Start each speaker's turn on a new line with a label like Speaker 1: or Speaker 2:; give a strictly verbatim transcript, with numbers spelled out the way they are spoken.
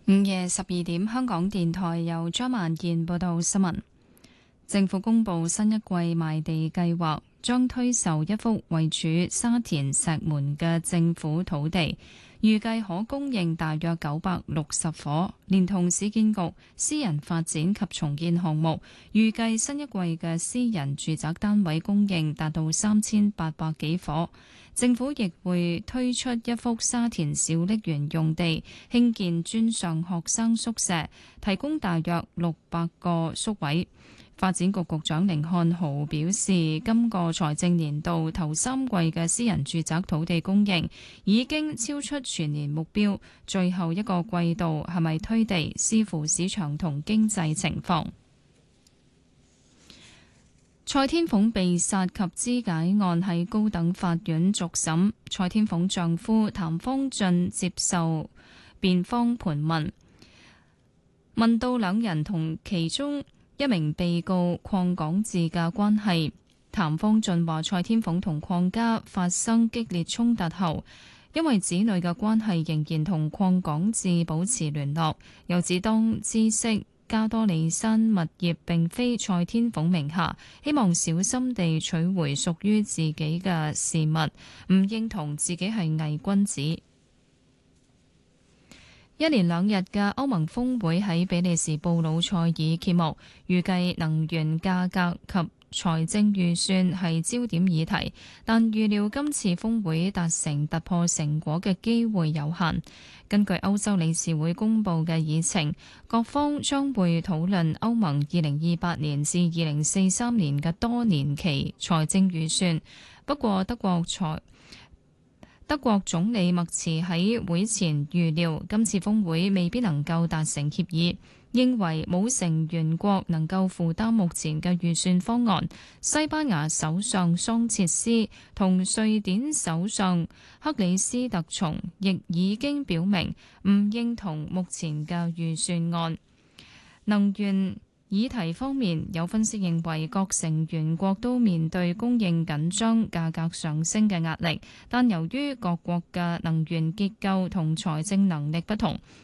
Speaker 1: 午夜十二點，香港電台由張萬燕報道新聞。政府公布新一季賣地計劃，將推售一幅位處沙田石門嘅政府土地，預計可供應大約九百六十伙，連同市建局、私人發展及重建項目，預計新一季嘅私人住宅單位供應達到三千八百幾伙。政府亦會推出一幅沙田小瀝源用地，興建專上學生宿舍，提供大約六百個宿位。發展局局長甯漢豪表示，今個財政年度頭三季嘅私人住宅土地供應已經超出全年目標，最後一個季度係咪推地，視乎市場同經濟情況。蔡天鳳被殺及肢解案喺高等法院續審，蔡天鳳丈夫譚方俊接受辯方盤問，問到兩人同其中一名被告鄺港智嘅關係。譚方俊話蔡天鳳同鄺家發生激烈衝突後，因為子女嘅關係仍然同鄺港智保持聯絡，又指當知悉加多利山物業並非蔡天鳳名下，希望小心地取回屬於自己嘅事物，唔認同自己係偽君子。一連兩日嘅歐盟峰會喺比利時布魯塞爾揭幕，預計能源價格及財政預算係焦點議題，但預料今次峰會達成突破成果嘅機會有限。根據歐洲理事會公布嘅議程，各方將會討論歐盟二零二八年至二零四三年嘅多年期財政預算。不過德國財德國總理默茨喺會前預料，今次峰會未必能夠達成協議，認為冇成員國能夠負擔目前嘅預算方案。西班牙首相桑切斯同瑞典首相克里斯特松亦已經表明唔認同目前嘅預算案。能源議題方面，有分析認為各成員國都面對供應緊張、價格上升嘅壓力，但由於各國嘅能源結構同財政能力不同，